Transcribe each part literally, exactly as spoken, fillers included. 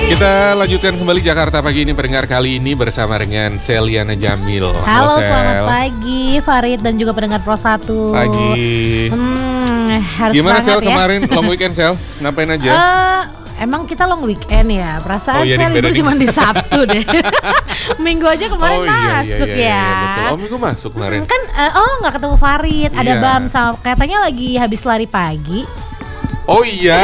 Kita lanjutkan kembali Jakarta Pagi ini, pendengar, kali ini bersama dengan Seliana Jamil. Halo, Halo selamat pagi Farid dan juga pendengar Pro satu. Pagi. Hmm, harus Gimana Sel ya? kemarin long weekend Sel? Ngapain aja? Uh, emang kita long weekend ya. Perasaan Oh, iya, saya libur nih. cuma di Sabtu deh. Minggu aja kemarin oh, iya, masuk iya, iya, ya. Iya, betul. Oh, minggu masuk kemarin. Hmm, kan uh, oh nggak ketemu Farid, ada Iya. Bam sama katanya lagi habis lari pagi. Oh iya,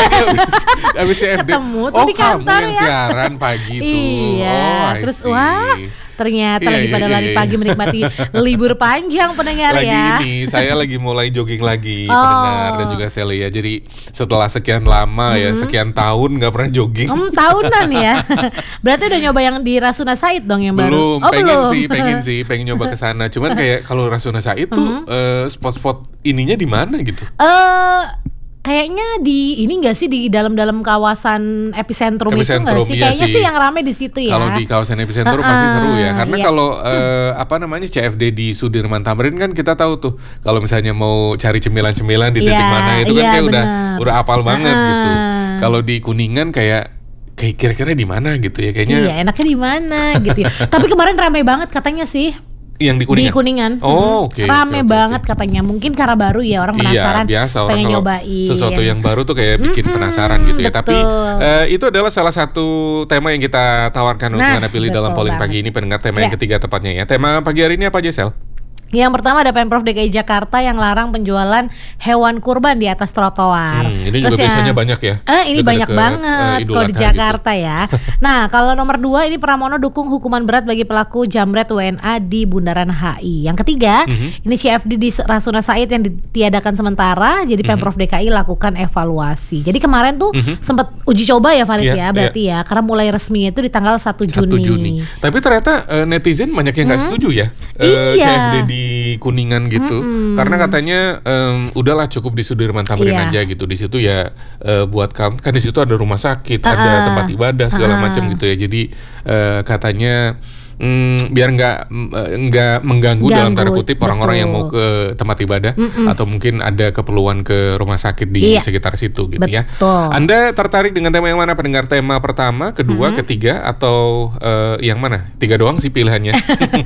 habis C F D. Ketemu tuh oh, di kantor kamu yang ya. siaran pagi tuh. Iya, Oh, I terus see. wah ternyata Iya, lagi iya, pada iya, lari iya. pagi menikmati libur panjang pendengar Lagi ya. ini, saya lagi mulai jogging lagi, Oh. pendengar dan juga Celia. Jadi setelah sekian lama ya, sekian tahun nggak pernah jogging. Hmm, tahunan ya. Berarti udah nyoba yang di Rasuna Said dong yang Belum, baru. Oh, pengen belum. sih, pengen sih, pengen nyoba ke sana. Cuman kayak kalau Rasuna Said tuh eh, spot-spot ininya di mana gitu? Eh kayaknya di ini enggak sih di dalam-dalam kawasan epicentrum, itu Epicentrum, enggak sih? iya Kayaknya sih. sih yang rame di situ ya. Kalau di kawasan epicentrum Uh-uh, pasti seru ya. Karena iya. kalau eh, apa namanya C F D di Sudirman Tamrin kan kita tahu tuh kalau misalnya mau cari cemilan-cemilan di titik Iya, mana itu kan iya, kayak udah bener. udah apal banget Uh-uh. gitu. Kalau di Kuningan kayak kayak kira-kira di mana gitu ya kayaknya. Iya, enaknya di mana gitu ya. Tapi kemarin rame banget katanya sih. Yang di Kuningan. Di Kuningan. Oh, Mhm. oke. Rame oke, oke, banget oke. katanya. Mungkin karena baru ya, orang penasaran. Iya, biasa orang pengen kalau nyobain. sesuatu yang baru tuh kayak bikin Mm-mm, penasaran gitu ya. Tapi betul. eh, itu adalah salah satu tema yang kita tawarkan untuk Nah, Anda pilih dalam betul polling banget. pagi ini, pendengar, tema yang Ya. ketiga tepatnya ya. Tema pagi hari ini apa aja, Sel? Yang pertama ada Pemprov D K I Jakarta yang larang penjualan hewan kurban di atas trotoar. Hmm, ini Terus juga yang- biasanya banyak ya. Eh, ini Deket-deket, banyak banget eh, Idul kalau di Adha Jakarta ya. Nah, kalau nomor dua ini Pramono dukung hukuman berat bagi pelaku jamret W N A di Bundaran H I. Yang ketiga, Mhm. ini C F D di Rasuna Said yang ditiadakan sementara. Jadi Pemprov D K I lakukan evaluasi. Jadi kemarin tuh Mhm. sempat uji coba ya Farid Iya, ya, berarti ya. Karena mulai resminya itu di tanggal satu gitu. satu Juni. Juni. Tapi ternyata eh, netizen banyak yang nggak setuju ya. eh, Iya. C F D di Kuningan gitu. Mm-mm. Karena katanya em, udahlah cukup di Sudirman Tamrin Iya. aja gitu. Di situ ya eh, buat kamu kan di situ ada rumah sakit, ada Uh-uh. tempat ibadah segala Uh-uh. macam gitu ya. Jadi eh, katanya mm, biar nggak mm, eh, nggak mengganggu dalam tanda Ganggu, kutip orang-orang yang mau betul. ke tempat ibadah Mm-mm. atau mungkin ada keperluan ke rumah sakit di Iya. sekitar situ gitu ya. Betul. Anda tertarik dengan tema yang mana, pendengar? Tema pertama, kedua, ketiga, atau eh, yang mana? Tiga doang sih pilihannya.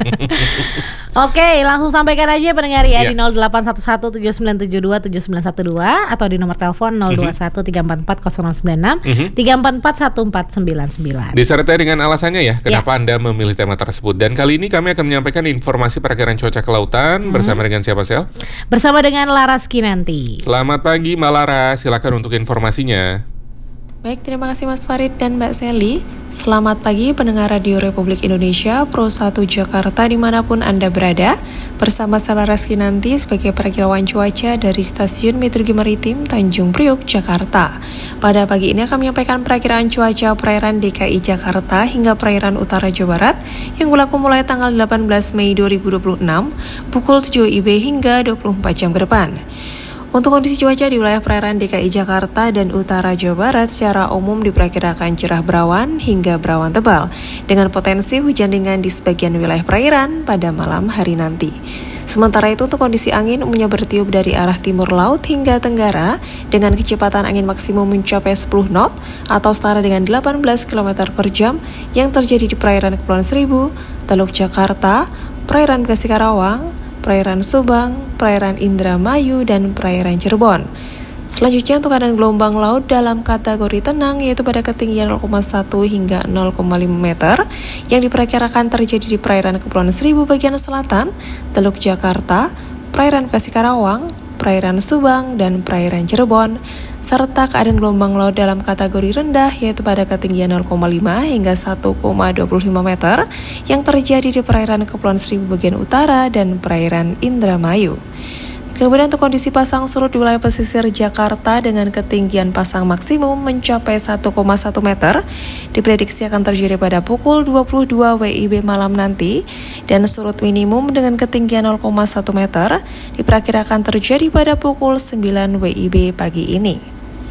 Oke, langsung sampaikan aja pendengar ya Iya. di nol delapan satu satu tujuh sembilan tujuh dua tujuh sembilan satu dua atau di nomor telepon nol dua satu tiga empat empat nol nol sembilan enam Mhm. tiga empat empat satu empat sembilan sembilan. Disertai dengan alasannya ya, kenapa Anda memilih tema tersebut. Dan kali ini kami akan menyampaikan informasi perakiraan cuaca ke lautan bersama dengan siapa, Sel? Bersama dengan Laras Kinanti. Selamat pagi, Mbak Lara. Silakan untuk informasinya. Baik, terima kasih Mas Farid dan Mbak Seli. Selamat pagi pendengar Radio Republik Indonesia Pro satu Jakarta dimanapun Anda berada. Bersama saya Laras Kinanti sebagai perakirawan cuaca dari Stasiun Meteorologi Maritim Tanjung Priok, Jakarta. Pada pagi ini akan menyampaikan perakiraan cuaca perairan D K I Jakarta hingga perairan utara Jawa Barat yang berlaku mulai tanggal delapan belas Mei dua ribu dua puluh enam pukul tujuh W I B hingga dua puluh empat jam ke depan. Untuk kondisi cuaca di wilayah perairan D K I Jakarta dan utara Jawa Barat secara umum diperkirakan cerah berawan hingga berawan tebal dengan potensi hujan ringan di sebagian wilayah perairan pada malam hari nanti. Sementara itu untuk kondisi angin umumnya bertiup dari arah timur laut hingga tenggara dengan kecepatan angin maksimum mencapai sepuluh knot atau setara dengan delapan belas kilometer per jam yang terjadi di perairan Kepulauan Seribu, Teluk Jakarta, perairan Bekasi Karawang, perairan Subang, perairan Indramayu, dan perairan Cirebon. Selanjutnya untuk keadaan gelombang laut dalam kategori tenang yaitu pada ketinggian nol koma satu hingga nol koma lima meter yang diperkirakan terjadi di perairan Kepulauan Seribu bagian selatan, Teluk Jakarta, perairan Bekasi Karawang, perairan Subang, dan perairan Cirebon, serta keadaan gelombang laut dalam kategori rendah yaitu pada ketinggian nol koma lima hingga satu koma dua lima meter yang terjadi di perairan Kepulauan Seribu bagian utara dan perairan Indramayu. Kemudian untuk kondisi pasang surut di wilayah pesisir Jakarta dengan ketinggian pasang maksimum mencapai satu koma satu meter diprediksi akan terjadi pada pukul dua puluh dua W I B malam nanti dan surut minimum dengan ketinggian nol koma satu meter diperkirakan terjadi pada pukul sembilan W I B pagi ini.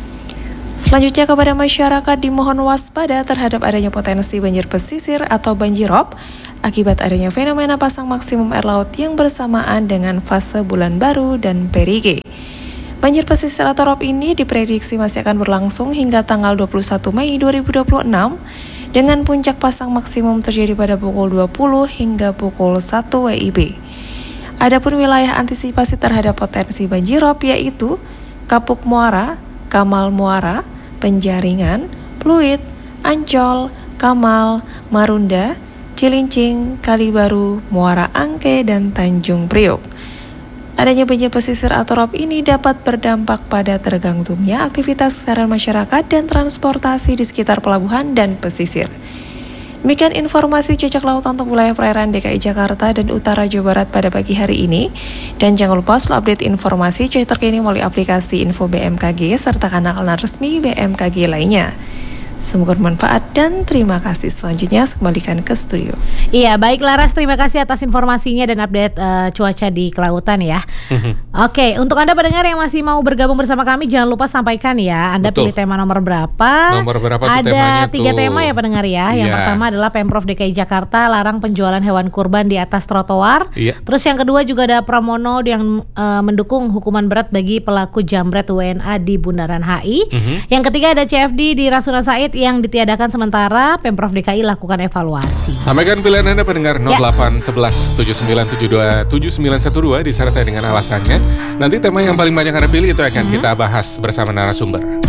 Selanjutnya kepada masyarakat dimohon waspada terhadap adanya potensi banjir pesisir atau banjirop akibat adanya fenomena pasang maksimum air laut yang bersamaan dengan fase bulan baru dan perige. Banjir pesisir atau rop ini diprediksi masih akan berlangsung hingga tanggal dua puluh satu Mei dua ribu dua puluh enam dengan puncak pasang maksimum terjadi pada pukul dua puluh hingga pukul satu W I B. Adapun wilayah antisipasi terhadap potensi banjirop yaitu Kapuk Muara, Kamal Muara, Penjaringan, Pluit, Ancol, Kamal, Marunda, Cilincing, Kalibaru, Muara Angke, dan Tanjung Priok. Adanya banjir pesisir atau rob ini dapat berdampak pada terganggunya aktivitas keseharian masyarakat dan transportasi di sekitar pelabuhan dan pesisir. Demikian informasi cuaca kelautan untuk wilayah perairan D K I Jakarta dan Utara Jawa Barat pada pagi hari ini. Dan jangan lupa selalu update informasi cuaca terkini melalui aplikasi Info B M K G serta kanal-kanal resmi B M K G lainnya. Semoga bermanfaat dan terima kasih. Selanjutnya kembalikan ke studio. Iya, baik Laras, terima kasih atas informasinya dan update uh, cuaca di kelautan ya. Oke, okay, untuk Anda pendengar yang masih mau bergabung bersama kami, jangan lupa sampaikan ya, Anda Betul. pilih tema nomor berapa. Nomor berapa tuh Ada temanya tiga tuh? tema ya pendengar ya. Yang yeah. pertama adalah Pemprov D K I Jakarta larang penjualan hewan kurban di atas trotoar. Yeah. Terus yang kedua juga ada Pramono yang uh, mendukung hukuman berat bagi pelaku jambret W N A di Bundaran H I. Mm-hmm. Yang ketiga ada C F D di Rasuna Said yang ditiadakan sementara, Pemprov D K I lakukan evaluasi. Sampaikan pilihan Anda pendengar nol delapan satu satu tujuh sembilan tujuh dua tujuh sembilan satu dua disertai dengan alasannya. Nanti tema yang paling banyak Anda pilih itu akan hmm. kita bahas bersama narasumber.